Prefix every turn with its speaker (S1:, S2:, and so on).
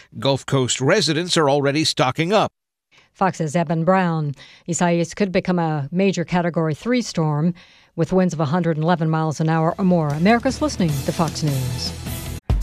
S1: Gulf Coast residents are already stocking up.
S2: Fox's Eben Brown. Isaias could become a major Category 3 storm with winds of 111 miles an hour or more. America's listening to Fox News.